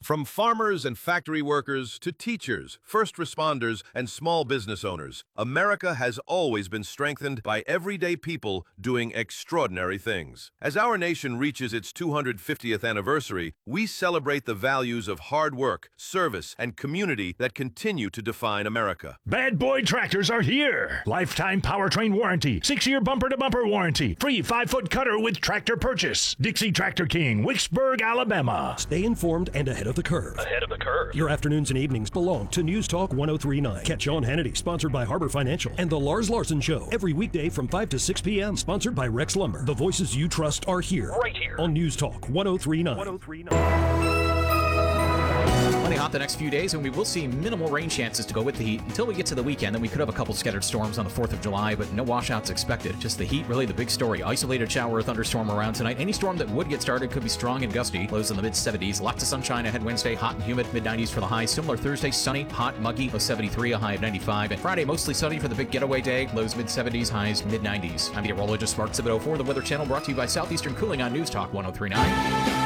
From farmers and factory workers to teachers, first responders, and small business owners, America has always been strengthened by everyday people doing extraordinary things. As our nation reaches its 250th anniversary, we celebrate the values of hard work, service, and community that continue to define America. Bad Boy Tractors are here. Lifetime powertrain warranty, 6-year bumper-to-bumper warranty, free 5-foot cutter with tractor purchase. Dixie Tractor King, Wicksburg, Alabama. Stay informed and ahead of the curve. Ahead of the curve. Your afternoons and evenings belong to News Talk 1039. Catch Sean Hannity, sponsored by Harbor Financial, and The Lars Larson Show, every weekday from 5 to 6 p.m., sponsored by Rex Lumber. The voices you trust are here. Right here. On News Talk 1039. 1039. Plenty hot the next few days, and we will see minimal rain chances to go with the heat until we get to the weekend. Then we could have a couple scattered storms on the 4th of July, but no washouts expected. Just the heat, really the big story. Isolated shower or thunderstorm around tonight. Any storm that would get started could be strong and gusty. Lows in the mid-70s. Lots of sunshine ahead Wednesday. Hot and humid. Mid-90s for the high. Similar Thursday. Sunny, hot, muggy. Low 73, a high of 95. And Friday, mostly sunny for the big getaway day. Lows mid-70s, highs mid-90s. I'm meteorologist Mark Thibodeau for the Weather Channel, brought to you by Southeastern Cooling on News Talk 1039.